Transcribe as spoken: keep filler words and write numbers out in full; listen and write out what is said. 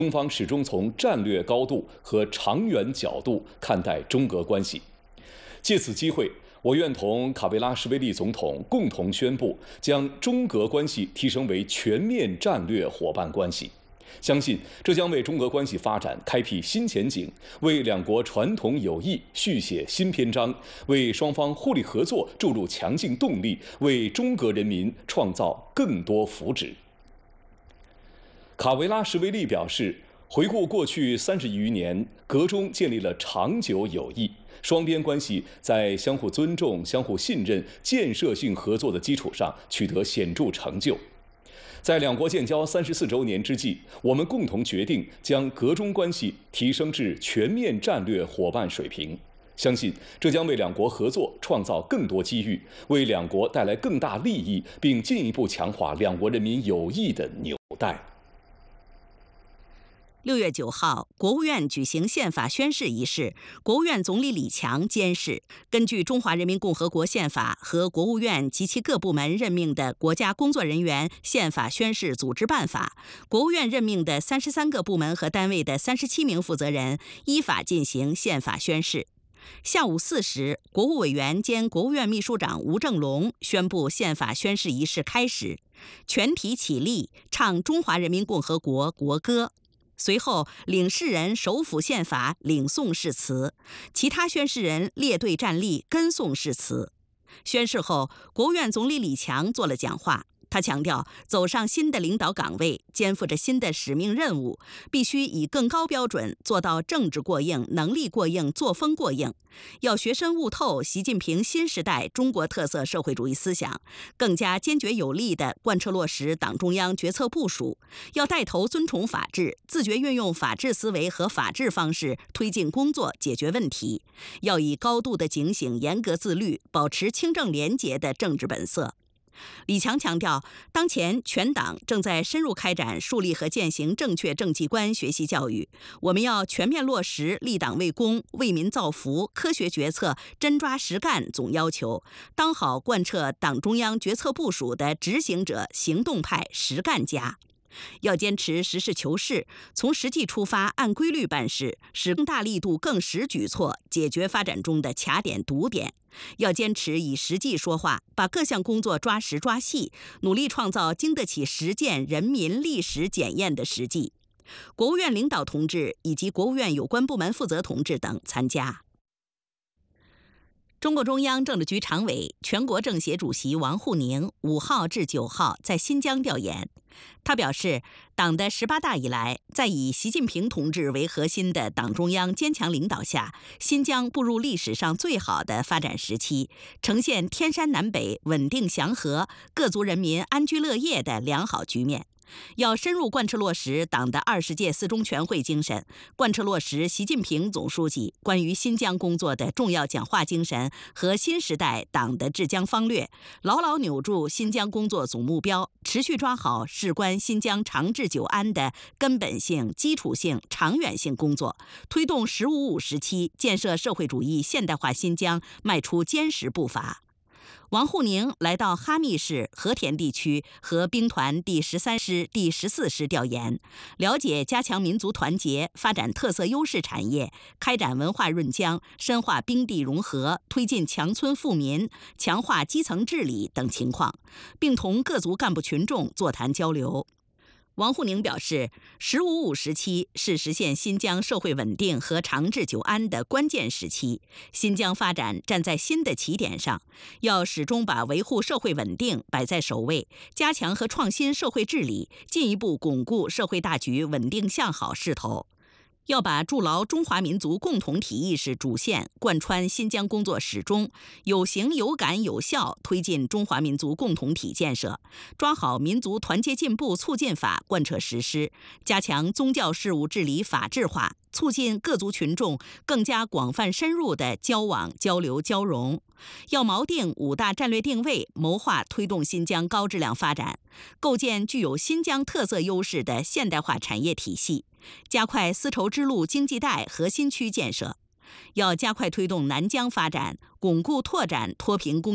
中方始终从战略高度和长远角度看待中俄关系。借此机会，我愿同卡维拉什维利总统共同宣布，将中俄关系提升为全面战略伙伴关系。相信这将为中俄关系发展开辟新前景，为两国传统友谊续写新篇章，为双方互利合作注入强劲动力，为中俄人民创造更多福祉。卡维拉什维利表示，回顾过去三十余年，俄中建立了长久友谊，双边关系在相互尊重、相互信任、建设性合作的基础上取得显著成就。在两国建交三十四周年之际，我们共同决定将俄中关系提升至全面战略伙伴水平。相信这将为两国合作创造更多机遇，为两国带来更大利益，并进一步强化两国人民友谊的纽带。 六月九号，国务院举行宪法宣誓仪式，国务院总理李强监誓，根据《中华人民共和国宪法》和国务院及其各部门任命的国家工作人员宪法宣誓组织办法，国务院任命的三十三个部门和单位的三十七名负责人依法进行宪法宣誓。下午四时，国务委员兼国务院秘书长吴政龙宣布宪法宣誓仪式开始，全体起立，唱中华人民共和国国歌。随后，领誓人手抚宪法，领诵誓词；其他宣誓人列队站立，跟诵誓词。宣誓后，国务院总理李强做了讲话。他强调，走上新的领导岗位，肩负着新的使命任务，必须以更高标准做到政治过硬、能力过硬、作风过硬。要学深悟透习近平新时代中国特色社会主义思想，更加坚决有力地贯彻落实党中央决策部署。要带头尊崇法治，自觉运用法治思维和法治方式推进工作、解决问题。要以高度的警醒、严格自律，保持清正廉洁的政治本色。李强强调，当前全党正在深入开展树立和践行正确政绩观学习教育，我们要全面落实立党为公、为民造福、科学决策、真抓实干总要求，当好贯彻党中央决策部署的执行者、行动派、实干家。要坚持实事求是，从实际出发，按规律办事，使更大力度、更实举措解决发展中的卡点堵点。要坚持以实际说话，把各项工作抓实抓细，努力创造经得起实践、人民、历史检验的实际。国务院领导同志以及国务院有关部门负责同志等参加。中共中央政治局常委、全国政协主席王沪宁五号至九号在新疆调研。他表示，党的十八大以来，在以习近平同志为核心的党中央坚强领导下，新疆步入历史上最好的发展时期，呈现天山南北、稳定祥和、各族人民安居乐业的良好局面。要深入贯彻落实党的二十届四中全会精神，贯彻落实习近平总书记关于新疆工作的重要讲话精神和新时代党的治疆方略，牢牢扭住新疆工作总目标，持续抓好事关新疆长治久安的根本性、基础性、长远性工作，推动“十五五”时期建设社会主义现代化新疆迈出坚实步伐。王沪宁来到哈密市和田地区和兵团第十三师、第十四师调研，了解加强民族团结、发展特色优势产业、开展文化润疆、深化兵地融合、推进强村富民、强化基层治理等情况，并同各族干部群众座谈交流。王沪宁表示，“十五五”时期是实现新疆社会稳定和长治久安的关键时期，新疆发展站在新的起点上，要始终把维护社会稳定摆在首位，加强和创新社会治理，进一步巩固社会大局稳定向好势头。要把筑牢中华民族共同体意识主线贯穿新疆工作始终，有形有感有效推进中华民族共同体建设，抓好民族团结进步促进法贯彻实施，加强宗教事务治理法治化，促进各族群众更加广泛深入的交往交流交融。要锚定五大战略定位，谋划推动新疆高质量发展，构建具有新疆特色优势的现代化产业体系，加快丝绸之路经济带核心区建设。要加快推动南疆发展，巩固拓展脱贫攻